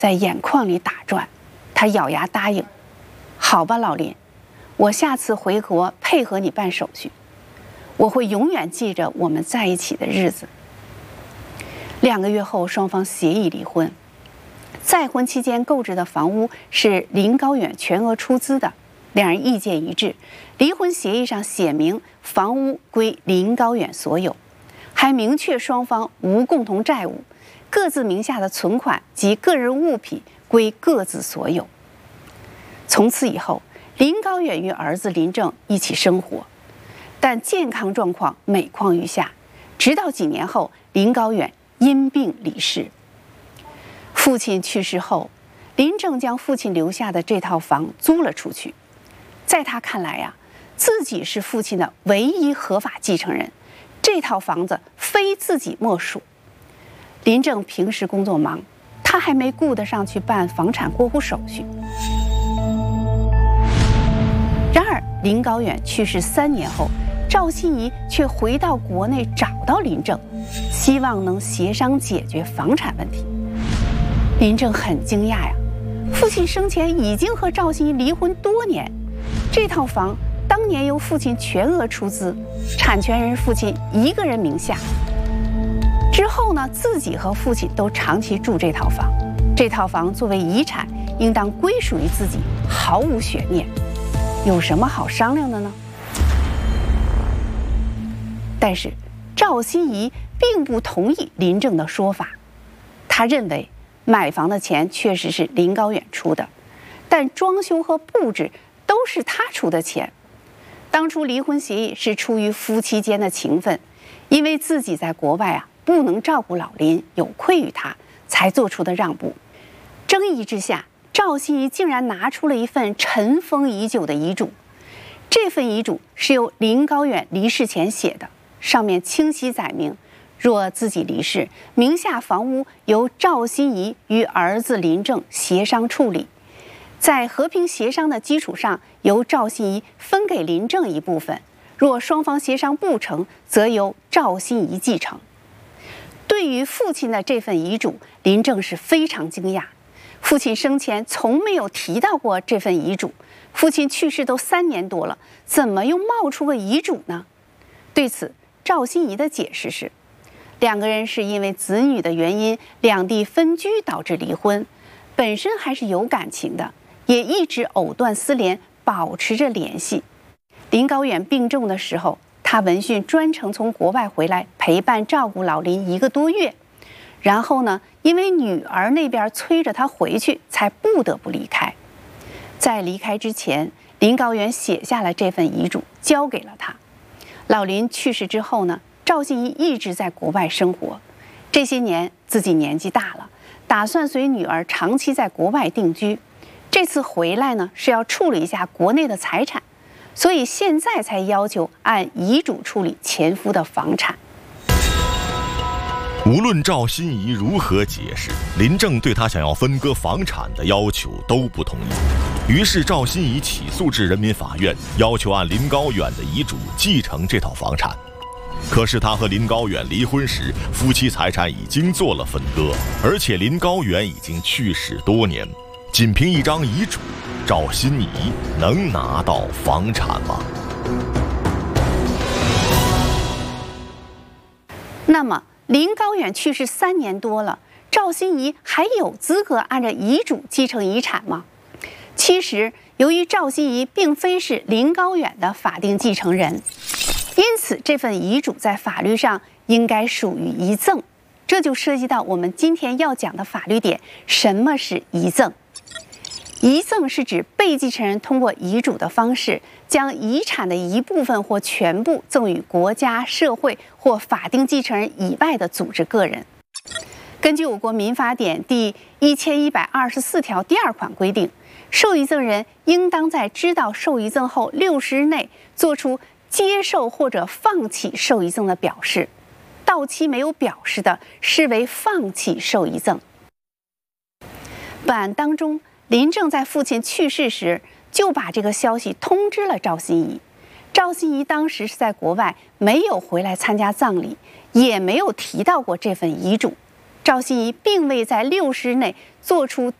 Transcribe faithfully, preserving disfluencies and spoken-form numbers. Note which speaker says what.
Speaker 1: 在眼眶里打转，他咬牙答应：“好吧，老林，我下次回国配合你办手续，我会永远记着我们在一起的日子。”两个月后，双方协议离婚。再婚期间购置的房屋是林高远全额出资的，两人意见一致，离婚协议上写明房屋归林高远所有，还明确双方无共同债务，各自名下的存款及个人物品归各自所有。从此以后，林高远与儿子林正一起生活，但健康状况每况愈下，直到几年后，林高远因病离世。父亲去世后，林正将父亲留下的这套房租了出去。在他看来呀、啊，自己是父亲的唯一合法继承人，这套房子非自己莫属。林正平时工作忙，他还没顾得上去办房产过户手续。然而，林高远去世三年后，赵心怡却回到国内找到林正，希望能协商解决房产问题。林正很惊讶呀，父亲生前已经和赵心怡离婚多年，这套房当年由父亲全额出资，产权人父亲一个人名下。之后呢，自己和父亲都长期住这套房，这套房作为遗产，应当归属于自己，毫无悬念。有什么好商量的呢？但是赵心怡并不同意林正的说法，他认为买房的钱确实是林高远出的，但装修和布置都是他出的钱。当初离婚协议是出于夫妻间的情分，因为自己在国外啊不能照顾老林，有愧于他，才做出的让步。争议之下，赵心怡竟然拿出了一份尘封已久的遗嘱。这份遗嘱是由林高远离世前写的，上面清晰载明，若自己离世，名下房屋由赵心怡与儿子林正协商处理，在和平协商的基础上，由赵心怡分给林正一部分，若双方协商不成，则由赵心怡继承。对于父亲的这份遗嘱，林正是非常惊讶。父亲生前从没有提到过这份遗嘱，父亲去世都三年多了，怎么又冒出个遗嘱呢？对此，赵心怡的解释是，两个人是因为子女的原因两地分居导致离婚，本身还是有感情的，也一直藕断丝连，保持着联系。林高远病重的时候，他闻讯专程从国外回来陪伴照顾老林一个多月，然后呢，因为女儿那边催着他回去，才不得不离开。在离开之前，林高远写下了这份遗嘱，交给了他。老林去世之后呢，赵心怡一直在国外生活，这些年自己年纪大了，打算随女儿长期在国外定居。这次回来呢，是要处理一下国内的财产，所以现在才要求按遗嘱处理前夫的房产。
Speaker 2: 无论赵心怡如何解释，林正对他想要分割房产的要求都不同意。于是赵心怡起诉至人民法院，要求按林高远的遗嘱继承这套房产。可是他和林高远离婚时，夫妻财产已经做了分割，而且林高远已经去世多年，仅凭一张遗嘱，赵心怡能拿到房产吗？
Speaker 1: 那么林高远去世三年多了，赵心怡还有资格按照遗嘱继承遗产吗？其实，由于赵心怡并非是林高远的法定继承人，因此这份遗嘱在法律上应该属于遗赠。这就涉及到我们今天要讲的法律点：什么是遗赠？遗赠是指被继承人通过遗嘱的方式，将遗产的一部分或全部赠与国家、社会或法定继承人以外的组织个人。根据我国民法典第一千一百二十四条第二款规定，受遗赠人应当在知道受遗赠后六十日内作出接受或者放弃受遗赠的表示，到期没有表示的，视为放弃受遗赠。本案当中，林正在父亲去世时就把这个消息通知了赵心怡。赵心怡当时是在国外，没有回来参加葬礼，也没有提到过这份遗嘱。 赵希夷并未在六十日内做出